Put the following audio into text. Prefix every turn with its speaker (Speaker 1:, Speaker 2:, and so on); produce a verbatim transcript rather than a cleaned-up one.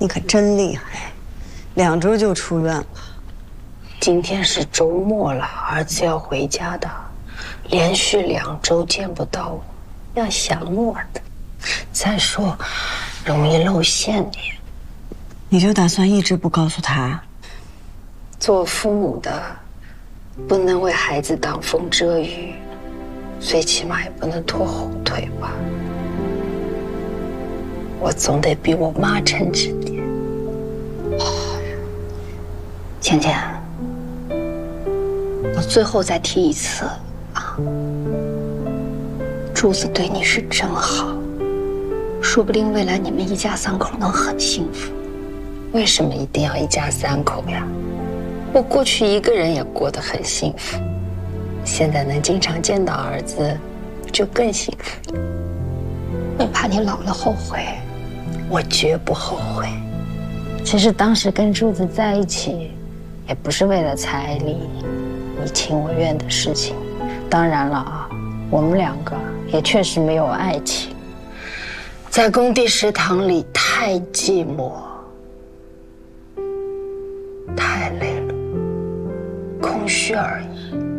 Speaker 1: 你可真厉害，两周就出院了。
Speaker 2: 今天是周末了，儿子要回家的，连续两周见不到我，要想我的。再说，容易露馅的。
Speaker 1: 你就打算一直不告诉他？
Speaker 2: 做父母的，不能为孩子挡风遮雨，最起码也不能拖后腿吧。我总得比我妈称职点。倩倩，我最后再提一次啊，柱子对你是真好，说不定未来你们一家三口能很幸福。为什么一定要一家三口呀？我过去一个人也过得很幸福，现在能经常见到儿子，就更幸福。我怕你老了后悔，我绝不后悔。其实当时跟柱子在一起，也不是为了彩礼，你情我愿的事情。当然了啊，我们两个也确实没有爱情，在工地食堂里太寂寞，太累了，空虚而已。